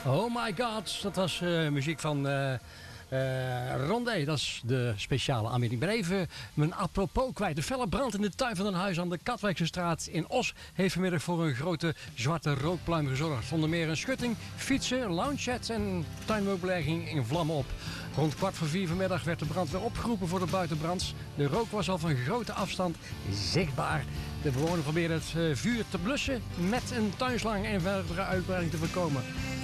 Oh my god, dat was muziek van Rondé. Dat is de speciale aanbieding. Ik ben even mijn apropos kwijt. De felle brand in de tuin van een huis aan de Katwijkse straat in Os heeft vanmiddag voor een grote zwarte rookpluim gezorgd. Onder meer een schutting, fietsen, loungechats en tuinmeubilair in vlammen op. Rond 3:15 vanmiddag werd de brandweer opgeroepen voor de buitenbrand. De rook was al van grote afstand zichtbaar. De bewoner probeerde het vuur te blussen met een tuinslang en verdere uitbreiding te voorkomen.